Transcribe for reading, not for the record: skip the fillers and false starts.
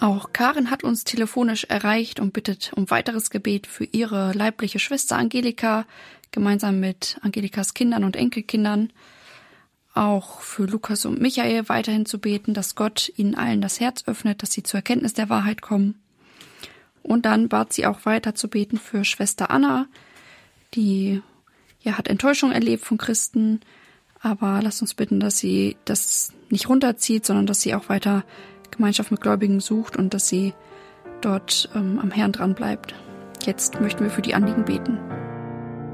Auch Karin hat uns telefonisch erreicht und bittet um weiteres Gebet für ihre leibliche Schwester Angelika, gemeinsam mit Angelikas Kindern und Enkelkindern. Auch für Lukas und Michael weiterhin zu beten, dass Gott ihnen allen das Herz öffnet, dass sie zur Erkenntnis der Wahrheit kommen. Und dann bat sie auch weiter zu beten für Schwester Anna, die hat Enttäuschung erlebt von Christen, aber lasst uns bitten, dass sie das nicht runterzieht, sondern dass sie auch weiter Gemeinschaft mit Gläubigen sucht und dass sie dort am Herrn dran bleibt. Jetzt möchten wir für die Anliegen beten.